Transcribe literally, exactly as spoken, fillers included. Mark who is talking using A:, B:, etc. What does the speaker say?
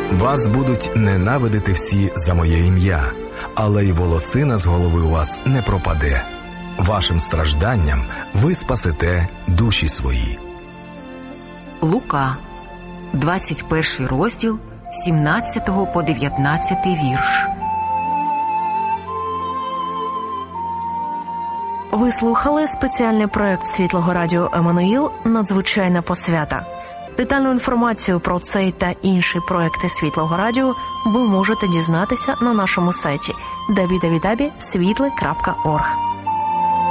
A: Вас будуть ненавидити всі за моє ім'я, але й волосина з голови у вас не пропаде. Вашим стражданням ви спасете душі свої.
B: Лука, двадцять перший розділ, сімнадцятого по дев'ятнадцятий вірш.
C: Ви слухали спеціальний проект Світлого Радіо Еммануїл «Надзвичайна посвята». Детальну інформацію про цей та інші проекти Світлого Радіо ви можете дізнатися на нашому сайті дабл ю дабл ю дабл ю крапка світле крапка орг.